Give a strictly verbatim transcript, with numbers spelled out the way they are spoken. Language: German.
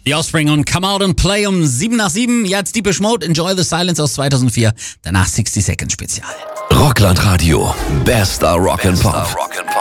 The Offspring und Come Out and Play um sieben nach sieben. Jetzt Deepish Mode, Enjoy the Silence aus zweitausendvier. Danach sechzig Seconds Spezial. Rockland Radio. Bester Rock and Pop.